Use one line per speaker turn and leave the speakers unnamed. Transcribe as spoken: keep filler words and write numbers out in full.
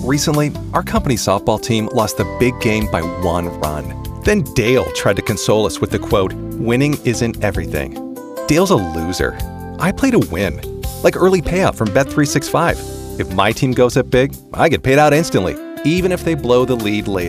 Recently, our company softball team lost the big game by one run. Then Dale tried to console us with the quote, "Winning isn't everything." Dale's a loser. I play to win, like early payout from Bet three sixty-five. If my team goes up big, I get paid out instantly, even if they blow the lead later.